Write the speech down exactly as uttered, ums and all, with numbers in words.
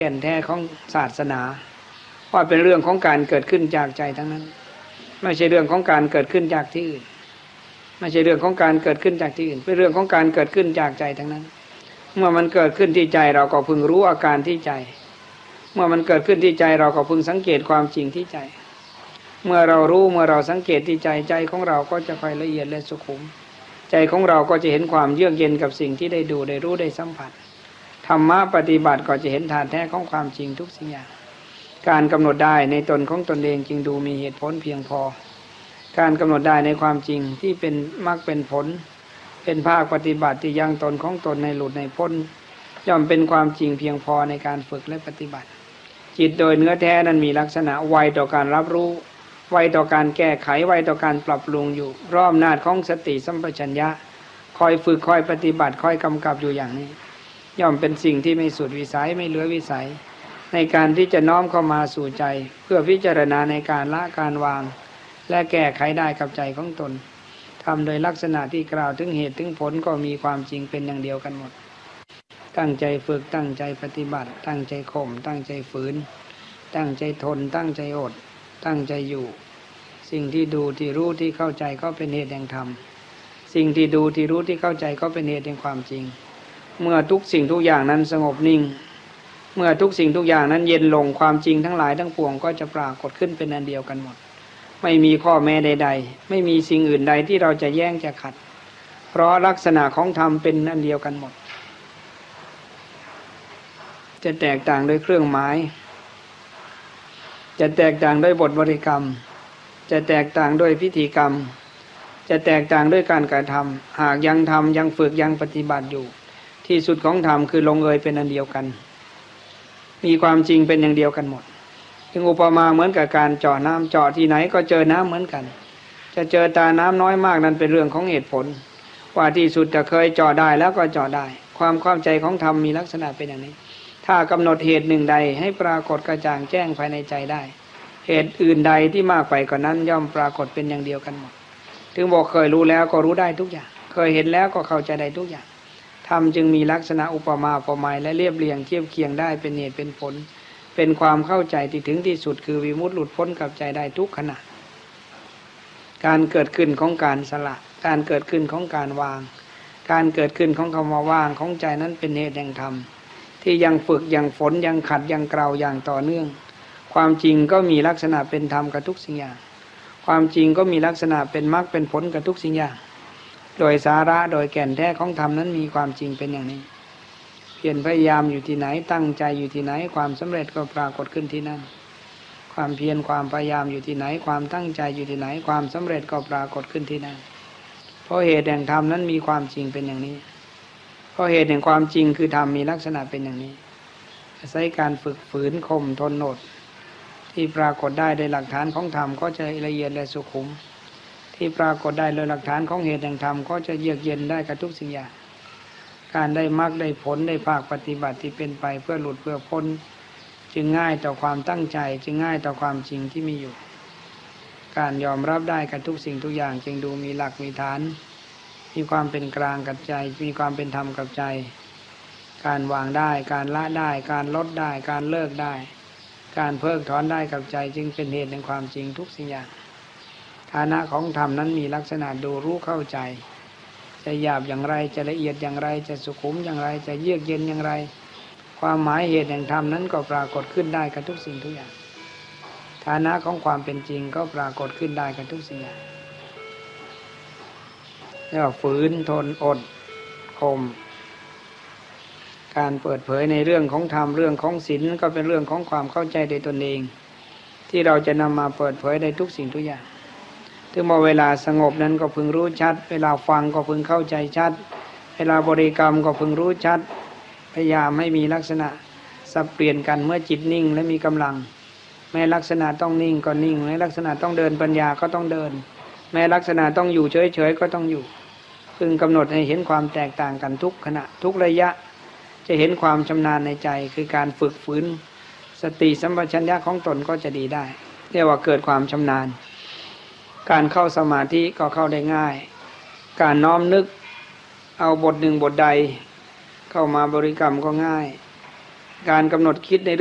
แก่นแท้ของศาสนาว่าเป็นเรื่องของการเกิดขึ้นจากใจทั้งนั้นไม่ใช่เรื่องของการเกิดขึ้นจากที่อื่นไม่ใช่เรื่องของการเกิดขึ้นจากที่อื่นเป็นเรื่องของการเกิดขึ้นจากใจทั้งนั้นเมื่อมันเกิดขึ้นที่ใจเราก็พึงรู้อาการที่ใจเมื่อมันเกิดขึ้นที่ใจเราก็พึงสังเกตความจริงที่ใจเมื่อเรารู้เมื่อเราสังเกตที่ใจใจของเราก็จะค่อยละเอียดและสุขุมใจของเราก็จะเห็นความเยือกเย็นกับสิ่งที่ได้ดูได้รู้ได้สัมผัสธรรมะปฏิบัติก็จะเห็นฐานแท้ของความจริงทุกสิ่งอย่างการกำหนดได้ในตนของตนเองจึงดูมีเหตุผลเพียงพอการกำหนดได้ในความจริงที่เป็นมรรคเป็นผลเป็นภาคปฏิบัติที่ยังตนของตนในหลุดในพ้นย่อมเป็นความจริงเพียงพอในการฝึกและปฏิบัติจิตโดยเนื้อแท้นั้นมีลักษณะไวต่อการรับรู้ไวต่อการแก้ไขไวต่อการปรับปรุงอยู่รอบอำนาจของสติสัมปชัญญะคอยฝึกคอยปฏิบัติคอยกำกับอยู่อย่างนี้ย่อมเป็นสิ่งที่ไม่สุดวิสัยไม่เหลือวิสัยในการที่จะน้อมเข้ามาสู่ใจเพื่อพิจารณาในการละการวางและแก้ไขได้กับใจของตนทำโดยลักษณะที่กล่าวถึงเหตุถึงผลก็มีความจริงเป็นอย่างเดียวกันหมดตั้งใจฝึกตั้งใจปฏิบัติตั้งใจข่มตั้งใจฝืนตั้งใจทนตั้งใจอดตั้งใจอยู่สิ่งที่ดูที่รู้ที่เข้าใจก็เป็นเหตุแห่งธรรมสิ่งที่ดูที่รู้ที่เข้าใจก็เป็นเหตุแห่งความจริงเมื่อทุกสิ่งทุกอย่างนั้นสงบนิ่งเมื่อทุกสิ่งทุกอย่างนั้นเย็นลงความจริงทั้งหลายทั้งปวงก็จะปรากฏขึ้นเป็นอันเดียวกันหมดไม่มีข้อแม้ใดๆไม่มีสิ่งอื่นใดที่เราจะแย้งจะขัดเพราะลักษณะของธรรมเป็นอันเดียวกันหมดจะแตกต่างโดยเครื่องหมายจะแตกต่างด้วยบทบริกรรมจะแตกต่างด้วยพิธีกรรมจะแตกต่างด้วยการกระทำหากยังทำยังฝึกยังปฏิบัติอยู่ที่สุดของธรรมคือลงเอยเป็นอันเดียวกันมีความจริงเป็นอย่างเดียวกันหมดจึงอุปมาเหมือนกับการเจาะน้ำเจาะที่ไหนก็เจอน้ำเหมือนกันจะเจอตาน้ำน้อยมากนั้นเป็นเรื่องของเหตุผลว่าที่สุดจะเคยเจาะได้แล้วก็เจาะได้ความเข้าใจของธรรมมีลักษณะเป็นอย่างนี้ถ้ากำหนดเหตุหนึ่งใดให้ปรากฏกระจ่างแจ้งภายในใจได้เหตุอื่นใดที่มากไปกว่านั้นย่อมปรากฏเป็นอย่างเดียวกันหมดถึงบอกเคยรู้แล้วก็รู้ได้ทุกอย่างเคยเห็นแล้วก็เข้าใจได้ทุกอย่างธรรมจึงมีลักษณะอุปมาอุปไมยและเรียบเรียงเทียบเคียงได้เป็นเหตุเป็นผลเป็นความเข้าใจที่ถึงที่สุดคือวิมุตติหลุดพ้นกับใจได้ทุกขณะการเกิดขึ้นของการสละการเกิดขึ้นของการวางการเกิดขึ้นของคำว่าว่างของใจนั้นเป็นเหตุแห่งธรรมที่ยังฝึกยังฝนยังขัดยังเกลาอย่างต่อเนื่องความจริงก็มีลักษณะเป็นธรรมกับทุกสิ่งอย่างความจริงก็มีลักษณะเป็นมรรคเป็นผลกับทุกสิ่งอย่างโดยสาระโดยแก่นแท้ของธรรมนั้นมีความจริงเป็นอย่างนี้เพียรพยายามอยู่ที่ไหนตั้งใจอยู่ที่ไหนความสำเร็จก็ปรากฏขึ้นที่นั่นความเพียรความพยายามอยู่ที่ไหนความตั้งใจอยู่ที่ไหนความสำเร็จก็ปรากฏขึ้นที่นั่นเพราะเหตุแห่งธรรมนั้นมีความจริงเป็นอย่างนี้เพราะเหตุแห่งความจริงคือธรรมมีลักษณะเป็นอย่างนี้อาศัยการฝึกฝืนข่มทนอดที่ปรากฏได้โดยหลักฐานของธรรมก็จะละเอียดและสุขุมที่ปรากฏได้โดยหลักฐานของเหตุแห่งธรรมก็จะเยือกเย็นได้กับทุกสิ่งอย่างการได้มรรคได้ผลได้ภาคปฏิบัติที่เป็นไปเพื่อหลุดเพื่อพ้นจึงง่ายต่อความตั้งใจจึงง่ายต่อความจริงที่มีอยู่การยอมรับได้กับทุกสิ่งทุกอย่างจึงดูมีหลักมีฐานมีความเป็นกลางกับใจมีความเป็นธรรมกับใจการวางได้การละได้การลดได้การเลิกได้การเพิกถอนได้กับใจจึงเป็นเหตุแห่งความจริงทุกสิ่งอย่างฐานะของธรรมนั้นมีลักษณะดูรู้เข้าใจจะหยาบอย่างไรจะละเอียดอย่างไรจะสุขุมอย่างไรจะเยือกเย็นอย่างไรความหมายเหตุแห่งธรรมนั้นก็ปรากฏขึ้นได้กับทุกสิ่งทุกอย่างฐานะของความเป็นจริงก็ปรากฏขึ้นได้กับทุกสิ่งอย่างแล้วฝืนทนอดข่มการเปิดเผยในเรื่องของธรรมเรื่องของศีลก็เป็นเรื่องของความเข้าใจในตนเองที่เราจะนำมาเปิดเผยในทุกสิ่งทุกอย่างถึงเวลาสงบนั้นก็พึงรู้ชัดเวลาฟังก็พึงเข้าใจชัดเวลาบริกรรมก็พึงรู้ชัดพยายามให้มีลักษณะสับเปลี่ยนกันเมื่อจิตนิ่งและมีกำลังแม้ลักษณะต้องนิ่งก็นิ่งแม้ลักษณะต้องเดินปัญญาก็ต้องเดินแม้ลักษณะต้องอยู่เฉยๆก็ต้องอยู่พึงกำหนดให้เห็นความแตกต่างกันทุกขณะทุกระยะจะเห็นความชำนาญในใจคือการฝึกฝืนสติสัมปชัญญะของตนก็จะดีได้เรียกว่าเกิดความชำนาญการเข้าสมาธิก็เข้าได้ง่ายการน้อมนึกเอาบทหนึ่งบทใดเข้ามาบริกรรมก็ง่ายการกำหนดคิดใน